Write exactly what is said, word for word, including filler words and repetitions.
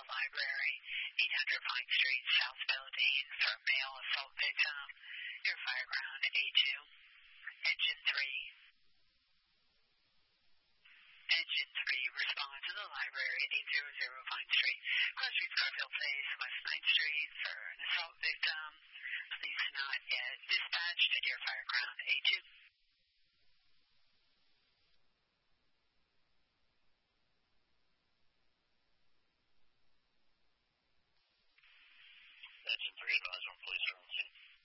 library, eight hundred Pine Street, South Building, for male assault victim. Your fire ground at A two. Engine three. Engine three, respond to the library, eight hundred Pine Street, Cross Street, Garfield Place, West ninth Street, for an assault victim. Please not yet dispatched at your fire ground A two. Engine three, advise on police emergency.